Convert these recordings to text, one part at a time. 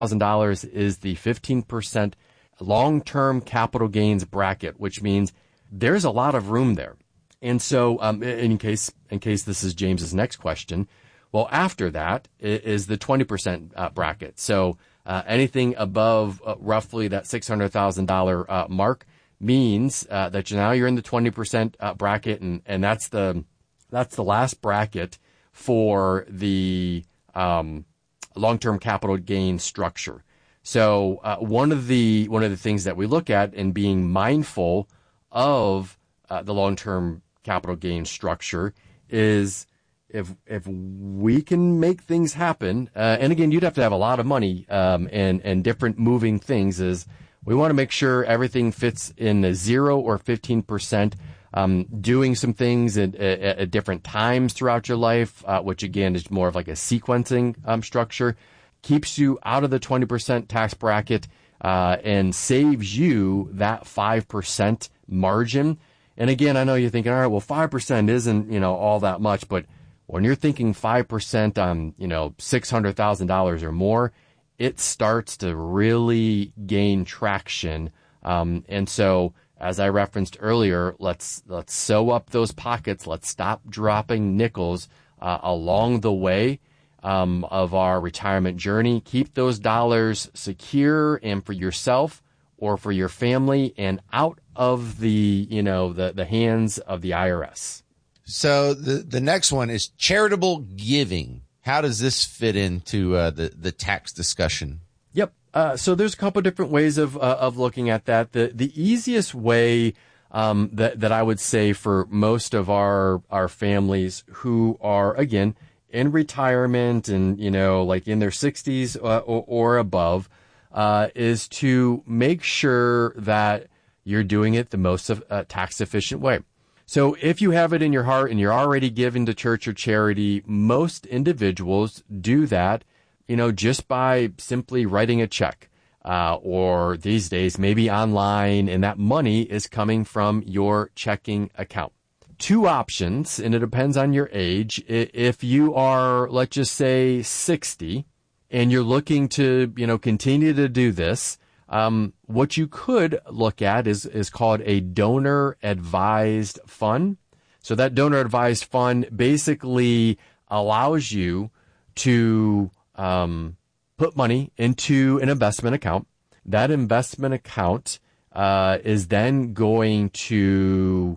$600,000 is the 15% long-term capital gains bracket, which means there's a lot of room there. And so, in case this is James's next question, well, after that is the 20% bracket. So, anything above roughly that $600,000 mark means that you're in the 20% bracket, and that's the last bracket for the long-term capital gain structure. So one of the things that we look at in being mindful of the long-term capital gain structure is if we can make things happen, and again, you'd have to have a lot of money and different moving things, is we want to make sure everything fits in the 0 or 15%, doing some things at different times throughout your life, which again is more of like a sequencing structure, keeps you out of the 20% tax bracket and saves you that 5% margin. And again, I know you're thinking, all right, well, 5% isn't, all that much, but when you're thinking 5% on, $600,000 or more, it starts to really gain traction. And so, as I referenced earlier, let's sew up those pockets. Let's stop dropping nickels along the way of our retirement journey. Keep those dollars secure and for yourself or for your family and out of the hands of the IRS. So the next one is charitable giving. How does this fit into the tax discussion? Yep. So there's a couple different ways of looking at that. The easiest way that I would say for most of our families who are, again, in retirement and, like in their 60s or above, is to make sure that you're doing it the most tax efficient way. So if you have it in your heart and you're already giving to church or charity, most individuals do that, just by simply writing a check, or these days maybe online, and that money is coming from your checking account. Two options, and it depends on your age. If you are, let's just say 60 and you're looking to, continue to do this, what you could look at is called a donor advised fund. So that donor advised fund basically allows you to put money into an investment account. That investment account is then going to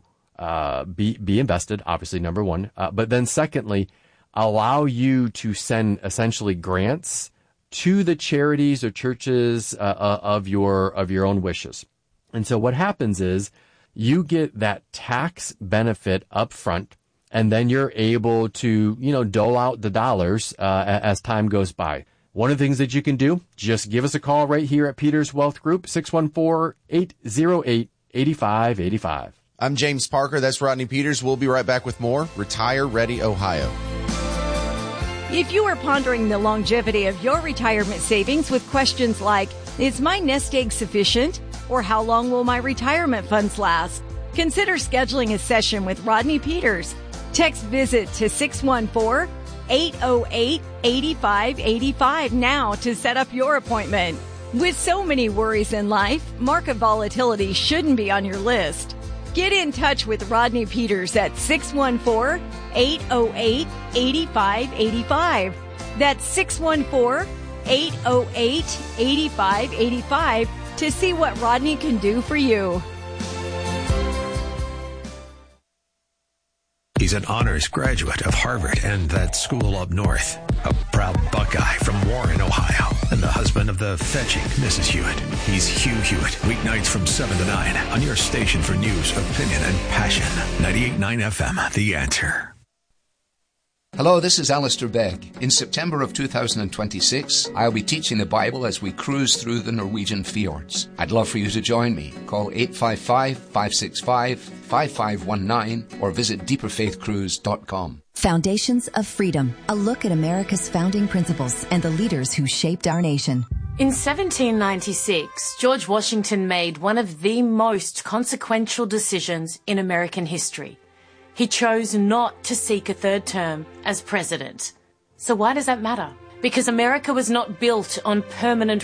be invested, obviously, number one. But then secondly, allow you to send essentially grants to the charities or churches of your own wishes. And so what happens is you get that tax benefit up front, and then you're able to, dole out the dollars as time goes by. One of the things that you can do, just give us a call right here at Peters Wealth Group, 614-808-8585. I'm James Parker. That's Rodney Peters. We'll be right back with more Retire Ready Ohio. If you are pondering the longevity of your retirement savings with questions like, is my nest egg sufficient? Or how long will my retirement funds last? Consider scheduling a session with Rodney Peters. Text VISIT to 614-808-8585 now to set up your appointment. With so many worries in life, market volatility shouldn't be on your list. Get in touch with Rodney Peters at 614-808-8585. That's 614-808-8585 to see what Rodney can do for you. He's an honors graduate of Harvard and that school up north. A proud Buckeye from Warren, Ohio. And the husband of the fetching Mrs. Hewitt. He's Hugh Hewitt. Weeknights from 7 to 9 on your station for news, opinion, and passion. 98.9 FM, The Answer. Hello, this is Alistair Begg. In September of 2026, I'll be teaching the Bible as we cruise through the Norwegian fjords. I'd love for you to join me. Call 855-565-5519 or visit deeperfaithcruise.com. Foundations of Freedom, a look at America's founding principles and the leaders who shaped our nation. In 1796, George Washington made one of the most consequential decisions in American history. He chose not to seek a third term as president. So why does that matter? because America was not built on permanent